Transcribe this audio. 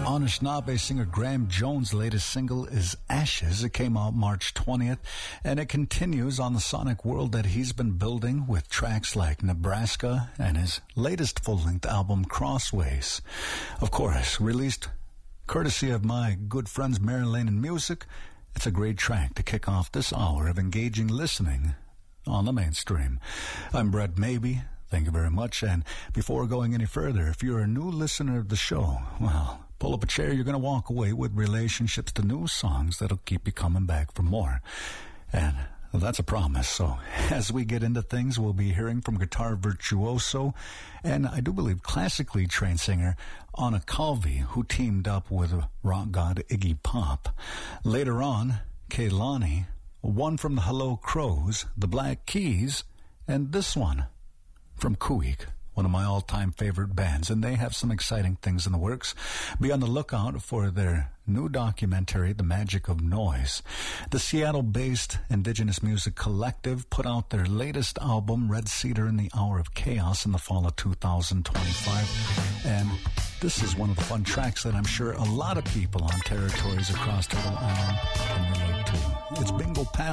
Anishinaabe singer Graham Jones' latest single is Ashes. It came out March 20th, and it continues on the sonic world that he's been building with tracks like Nebraska and his latest full-length album, Crossways. Of course, released courtesy of my good friends Mary Lane and Music, it's a great track to kick off this hour of engaging listening on the mainstream. I'm Brett Maybe. Thank you very much. And before going any further, if you're a new listener of the show, well, pull up a chair. You're going to walk away with relationships to new songs that'll keep you coming back for more. And that's a promise. So as we get into things, we'll be hearing from guitar virtuoso and I do believe classically trained singer Anna Calvi, who teamed up with rock god Iggy Pop. Later on, Kehlani, one from the Hello Crows, the Black Keys, and this one from Kuik, one of my all-time favorite bands, and they have some exciting things in the works. Be on the lookout for their new documentary, The Magic of Noise. The Seattle-based indigenous music collective put out their latest album, Red Cedar in the Hour of Chaos, in the fall of 2025, and this is one of the fun tracks that I'm sure a lot of people on territories across Turtle Island can relate to. It's Bingo Pal.